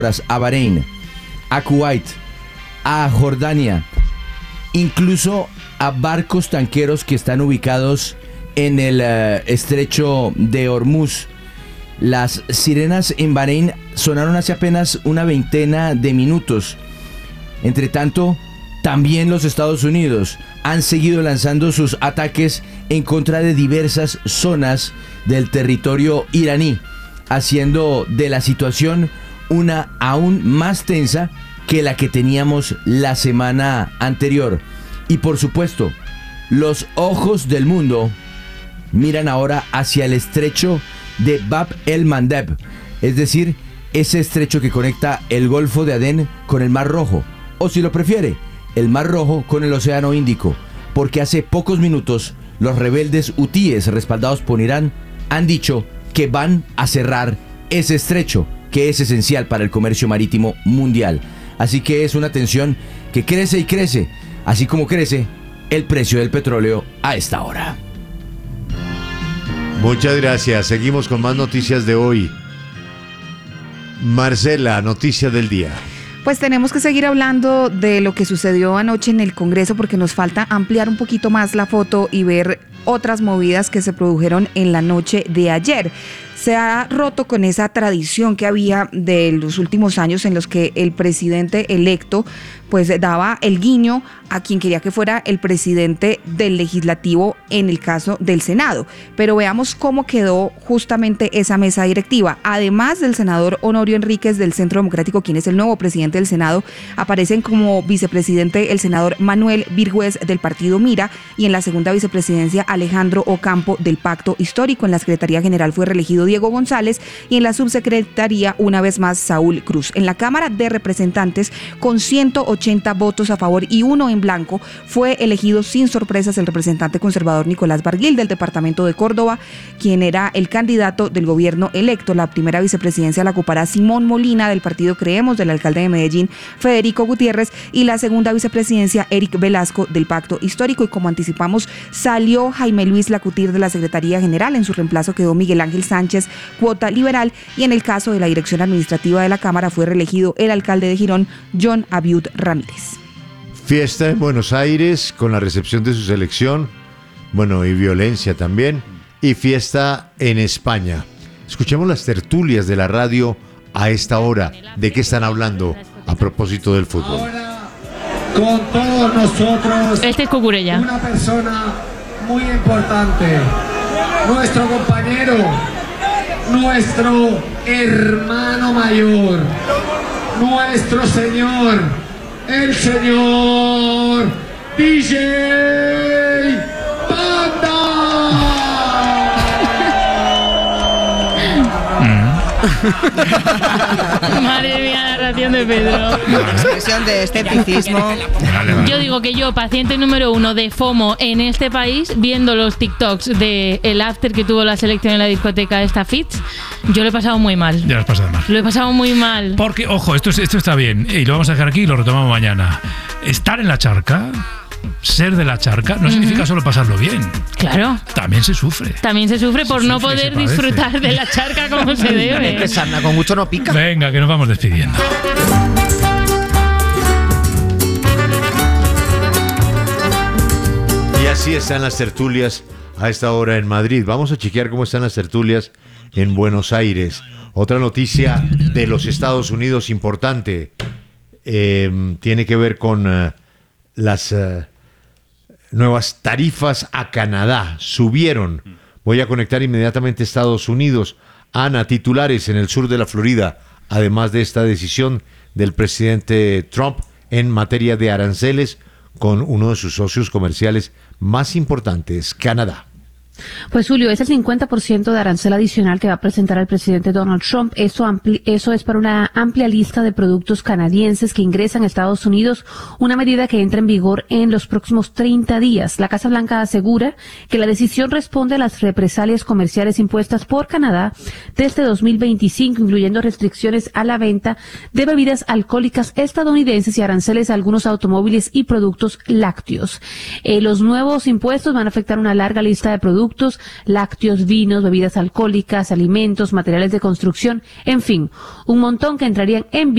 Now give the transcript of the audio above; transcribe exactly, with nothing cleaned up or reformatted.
a Bahrein, a Kuwait, a Jordania, incluso a barcos tanqueros que están ubicados en el uh, estrecho de Hormuz. Las sirenas en Bahrein sonaron hace apenas una veintena de minutos. Entre tanto, también los Estados Unidos han seguido lanzando sus ataques en contra de diversas zonas del territorio iraní, haciendo de la situación una aún más tensa que la que teníamos la semana anterior. Y por supuesto, los ojos del mundo miran ahora hacia el estrecho de Bab el-Mandeb, es decir, ese estrecho que conecta el Golfo de Adén con el Mar Rojo, o si lo prefiere, el Mar Rojo con el Océano Índico, porque hace pocos minutos los rebeldes hutíes respaldados por Irán han dicho que van a cerrar ese estrecho, que es esencial para el comercio marítimo mundial. Así que es una tensión que crece y crece, así como crece el precio del petróleo a esta hora. Muchas gracias. Seguimos con más noticias de hoy. Marcela, noticia del día. Pues tenemos que seguir hablando de lo que sucedió anoche en el Congreso, porque nos falta ampliar un poquito más la foto y ver otras movidas que se produjeron en la noche de ayer. Se ha roto con esa tradición que había de los últimos años en los que el presidente electo pues daba el guiño a quien quería que fuera el presidente del legislativo en el caso del Senado. Pero veamos cómo quedó justamente esa mesa directiva. Además del senador Honorio Enríquez del Centro Democrático, quien es el nuevo presidente del Senado, aparecen como vicepresidente el senador Manuel Virgües del partido Mira, y en la segunda vicepresidencia Alejandro Ocampo del Pacto Histórico. En la Secretaría General fue reelegido Diego González y en la subsecretaría una vez más Saúl Cruz. En la Cámara de Representantes, con ciento ochenta votos a favor y uno en blanco, fue elegido sin sorpresas el representante conservador Nicolás Barguil del departamento de Córdoba, quien era el candidato del gobierno electo. La primera vicepresidencia la ocupará Simón Molina del partido Creemos, del alcalde de Medellín Federico Gutiérrez, y la segunda vicepresidencia Eric Velasco del Pacto Histórico. Y como anticipamos, salió Jaime Luis Lacutir de la Secretaría General. En su reemplazo quedó Miguel Ángel Sánchez, cuota liberal, y en el caso de la dirección administrativa de la Cámara fue reelegido el alcalde de Girón, John Abiud Ramírez. Fiesta en Buenos Aires con la recepción de su selección, bueno, y violencia también, y fiesta en España. Escuchemos las tertulias de la radio a esta hora. ¿De qué están hablando a propósito del fútbol? Ahora, con todos nosotros, este es Cucurella, una persona muy importante, nuestro compañero, nuestro hermano mayor, nuestro señor, el señor D J Panda. Madre mía, la narración de Pedro. Expresión de escepticismo. Vale, vale. Yo digo que yo, paciente número uno de FOMO en este país, viendo los TikToks de el after que tuvo la selección en la discoteca esta Fitz, yo lo he pasado muy mal. Ya lo has pasado mal. Lo he pasado muy mal. Porque, ojo, esto, es- esto está bien, y lo vamos a dejar aquí y lo retomamos mañana. Estar en la charca, ser de la charca, no significa solo pasarlo bien. Claro. También se sufre. También se sufre por Se no sufre y se poder padece. disfrutar de la charca como se Es debe. que sarna con mucho no pica. Venga, que nos vamos despidiendo. Y así están las tertulias a esta hora en Madrid. Vamos a chequear cómo están las tertulias en Buenos Aires. Otra noticia de los Estados Unidos importante eh, tiene que ver con eh, las eh, nuevas tarifas a Canadá. Subieron. Voy a conectar inmediatamente a Estados Unidos. Ana, titulares en el sur de la Florida, además de esta decisión del presidente Trump en materia de aranceles con uno de sus socios comerciales más importantes, Canadá. Pues Julio, es el cincuenta por ciento de arancel adicional que va a presentar el presidente Donald Trump. Eso, ampli- eso es para una amplia lista de productos canadienses que ingresan a Estados Unidos, una medida que entra en vigor en los próximos treinta días. La Casa Blanca asegura que la decisión responde a las represalias comerciales impuestas por Canadá desde dos mil veinticinco, incluyendo restricciones a la venta de bebidas alcohólicas estadounidenses y aranceles a algunos automóviles y productos lácteos. Eh, los nuevos impuestos van a afectar una larga lista de productos productos lácteos, vinos, bebidas alcohólicas, alimentos, materiales de construcción, en fin, un montón que entrarían en